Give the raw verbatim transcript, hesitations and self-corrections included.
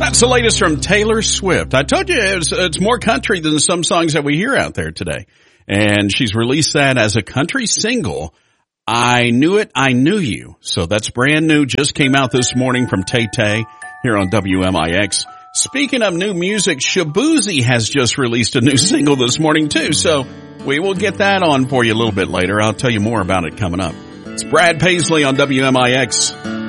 That's the latest from Taylor Swift. I told you it's, it's more country than some songs that we hear out there today. And she's released that as a country single. I Knew It, I Knew You. So that's brand new. Just came out this morning from Tay Tay here on W M I X. Speaking of new music, Shaboozey has just released a new single this morning too. So we will get that on for you a little bit later. I'll tell you more about it coming up. It's Brad Paisley on W M I X.